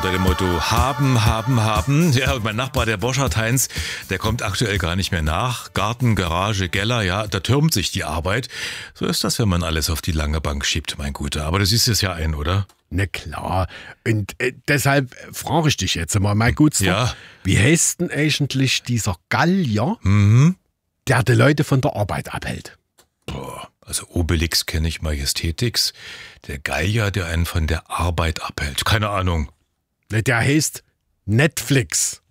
unter dem Motto haben, haben, haben. Ja, und mein Nachbar, der Boschart-Heinz, der kommt aktuell gar nicht mehr nach. Garten, Garage, Keller, ja, da türmt sich die Arbeit. So ist das, wenn man alles auf die lange Bank schiebt, mein Guter. Aber du siehst es ja ein, oder? Na klar. Und deshalb frage ich dich jetzt mal, mein Gutster. Ja. Wie heißt denn eigentlich dieser Gallier, der die Leute von der Arbeit abhält? Boah, also Obelix kenne ich, Majestätix. Der Gallier, der einen von der Arbeit abhält. Keine Ahnung. Na, der heißt Netflix.